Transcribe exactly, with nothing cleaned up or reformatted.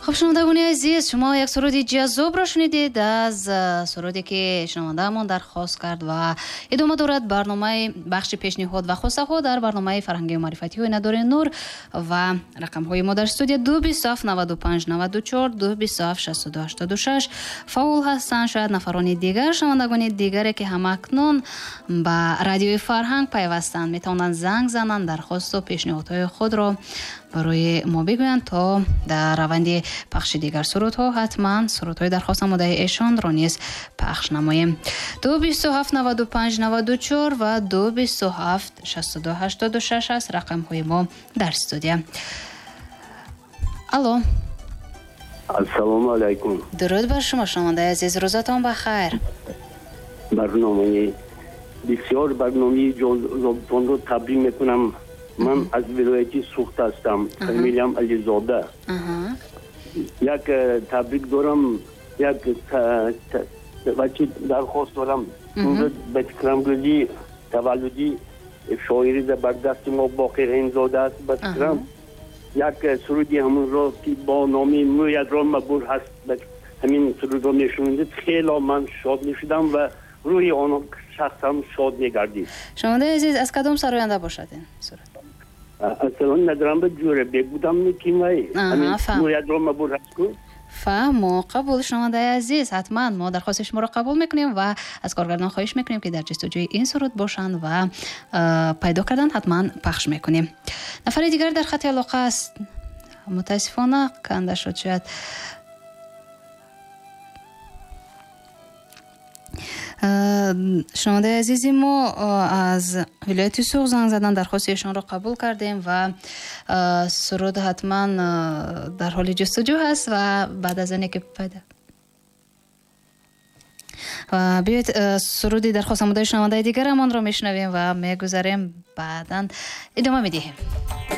خب شنوندگان عزیز، شما یک سرودی جذاب را شنیدید از سرودی که شنونده‌مان درخواست کرد و ادامه دارد برنامه بخش پیشنهاد و خواسته‌ها در برنامه فرهنگی و معرفتی های نداره نور و رقم های ما در استودیو دو بیست و هفت نود و پنج نود و چهار دو بیست و هفت شصت و دو هشتاد و شش فعال هستند. شاید نفران دیگر شنوندگان دیگری که همکنون به رادیوی فرهنگ پیوستند میتونند زنگ زنند، درخواست و پیشنهادهای خود را برای ما بگویند تا در روند پخش دیگر سرودها حتما سرودهای درخواست نموده ایشان را نیز پخش نماییم. دو بیست و هفت نود و پنج نود و چهار و دو بیست و هفت شصت و دو هشتاد و شش است رقم های ما در استودیو. الو. السلام علیکم. درود بر شما شنونده عزیز، روزتان بخیر. برنامه بسیار برنامه جالبتان رو تبریک میکنم. من از ولایت سوخت هستم، فامیلیم علیزاده. یک تبریک دارم، یک بچه درخواست دارم. اون به تکرمگلی تولدی شاعری زبردست ما باقر اینزاده است. بسکرم یک سرودی همون را که با نامی موید را مبور هست، همین سرود را میشوندید، خیلی من شاد میشدم و روی آن شخص هم شاد میگردید. شنونده عزیز، از کدام سراینده باشد این سرود؟ اصلا ندارم به جوره بگودم میکنم همین موید را مبور هست کن. فهم قبول شنونده عزیز، حتما ما درخواست شما را قبول میکنیم و از کارگردان خواهش میکنیم که در جستجوی این سرود باشند و پیدا کردن حتما پخش میکنیم. نفر دیگر در خط علاقه است، متاسفانه کنده شد. شاید شنونده عزیزی ما از ولایت سوخت زنگ زدن، درخواست ایشان را قبول کردیم و سرود حتما در حال جستجو هست و بعد از اینکه پیدا و بیایید سرودی درخواست نموده شنونده دیگر همان را میشنویم و میگذاریم بعدا ادامه میدهیم.